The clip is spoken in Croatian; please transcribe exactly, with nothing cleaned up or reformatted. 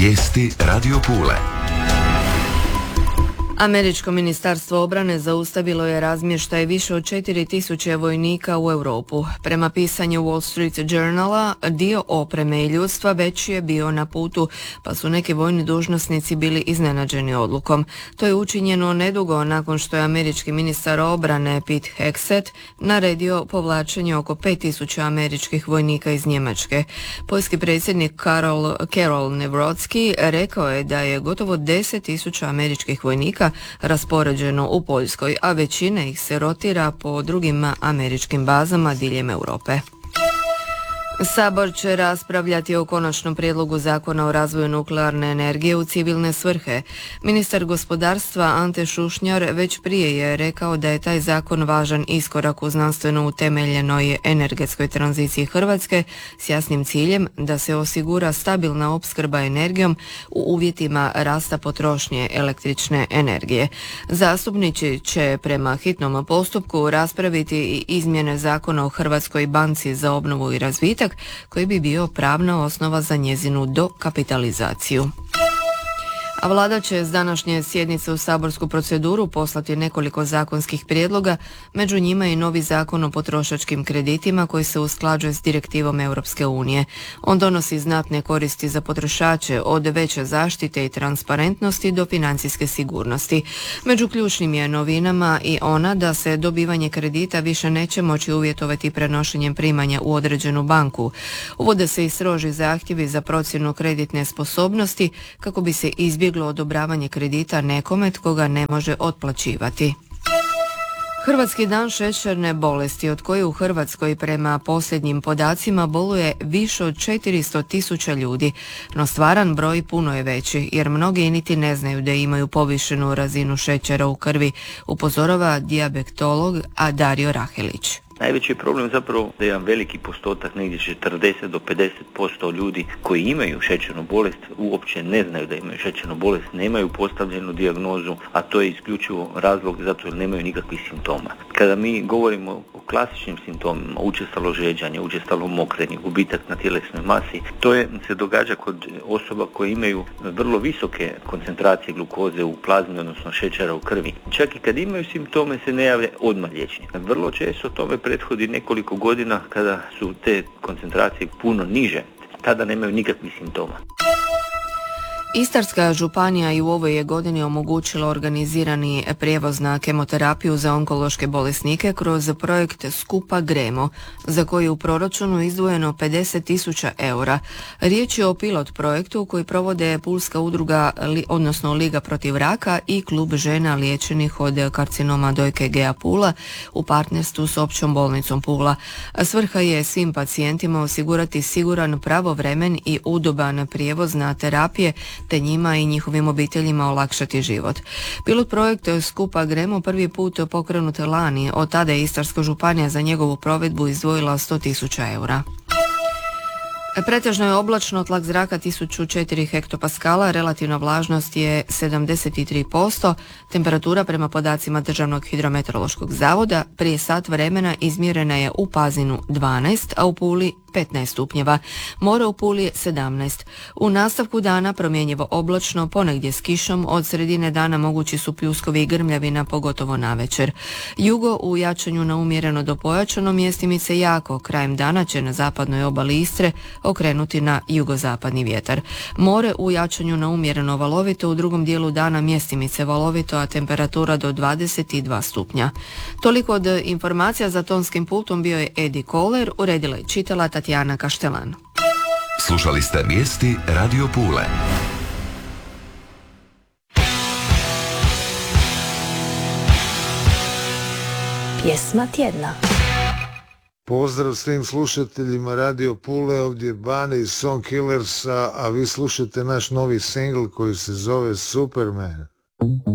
Vijesti Radio Pule. Američko ministarstvo obrane zaustavilo je razmještaj više od četiri tisuće vojnika u Europu. Prema pisanju Wall Street Journala, dio opreme i ljudstva već je bio na putu, pa su neki vojni dužnosnici bili iznenađeni odlukom. To je učinjeno nedugo nakon što je američki ministar obrane Pete Hegseth naredio povlačenje oko pet tisuća američkih vojnika iz Njemačke. Poljski predsjednik Karol, Karol Nawrocki rekao je da je gotovo deset tisuća američkih vojnika raspoređeno u Poljskoj, a većina ih se rotira po drugim američkim bazama diljem Europe. Sabor će raspravljati o konačnom prijedlogu zakona o razvoju nuklearne energije u civilne svrhe. Ministar gospodarstva Ante Šušnjar već prije je rekao da je taj zakon važan iskorak u znanstveno utemeljenoj energetskoj tranziciji Hrvatske s jasnim ciljem da se osigura stabilna opskrba energijom u uvjetima rasta potrošnje električne energije. Zastupnici će prema hitnom postupku raspraviti i izmjene zakona o Hrvatskoj banci za obnovu i razvitak, koji bi bio pravna osnova za njezinu dokapitalizaciju. A vlada će s današnje sjednice u saborsku proceduru poslati nekoliko zakonskih prijedloga, među njima i novi zakon o potrošačkim kreditima koji se usklađuje s direktivom Europske unije. On donosi znatne koristi za potrošače, od veće zaštite i transparentnosti do financijske sigurnosti. Među ključnim je novinama i ona da se dobivanje kredita više neće moći uvjetovati prenošenjem primanja u određenu banku. Uvode se i stroži zahtjevi za procjenu kreditne sposobnosti kako bi se izbjeglo odobravanje kredita nekome tko ga ne može otplaćivati. Hrvatski dan šećerne bolesti, od koje u Hrvatskoj prema posljednjim podacima boluje više od četiristo tisuća ljudi, no stvaran broj puno je veći, jer mnogi niti ne znaju da imaju povišenu razinu šećera u krvi, upozorava dijabetolog Dario Rahelić. Najveći problem zapravo da je jedan veliki postotak, negdje četrdeset do pedeset posto ljudi koji imaju šećernu bolest uopće ne znaju da imaju šećernu bolest, nemaju postavljenu dijagnozu, a to je isključivo razlog zato jer nemaju nikakvih simptoma. Kada mi govorimo o klasičnim simptomima, učestalo žeđanje, učestalo mokrenje, gubitak na tjelesnoj masi, to je, se događa kod osoba koje imaju vrlo visoke koncentracije glukoze u plazmi, odnosno šećera u krvi. Čak i kad imaju simptome se ne javlja odmah liječnik. Vrlo često tome prethodi nekoliko godina kada su te koncentracije puno niže, tada nemaju nikakvih simptoma. Istarska županija i u ovoj je godini omogućila organizirani prijevoz na kemoterapiju za onkološke bolesnike kroz projekt Skupa Gremo, za koji je u proračunu izdvojeno pedeset tisuća eura. Riječ je o pilot projektu koji provode Pulska udruga, odnosno Liga protiv raka i Klub žena liječenih od karcinoma dojke Gea Pula u partnerstvu s Općom bolnicom Pula. Svrha je svim pacijentima osigurati siguran, pravovremen i udoban prijevoz na terapije, te njima i njihovim obiteljima olakšati život. Pilot projekt Skupa Gremo prvi put pokrenut lani, od tada je Istarska županija za njegovu provedbu izdvojila sto tisuća eura. Pretežno je oblačno, tlak zraka tisuću četiri hektopaskala, relativna vlažnost je sedamdeset tri posto, temperatura prema podacima Državnog hidrometeorološkog zavoda prije sat vremena izmjerena je u Pazinu dvanaest, a u Puli petnaest stupnjeva, more u Puli je sedamnaest. U nastavku dana promjenjivo oblačno, ponegdje s kišom, od sredine dana mogući su pljuskovi i grmljavina, pogotovo navečer. Jugo u jačanju na umjereno do pojačano, mjestimice jako, krajem dana će na zapadnoj obali Istre okrenuti na jugozapadni vjetar. More u jačanju na umjereno valovito, u drugom dijelu dana mjestimice valovito, a temperatura do dvadeset dva stupnja. Toliko od informacija. Za tonskim pultom bio je Edi Koler, uredila i čitala Tatjana Kaštelan. Slušali ste vijesti Radio Pule. Pjesma tjedna. Pozdrav svim slušateljima Radio Pule, ovdje je Bane iz Song Killersa, a vi slušate naš novi singl koji se zove Superman.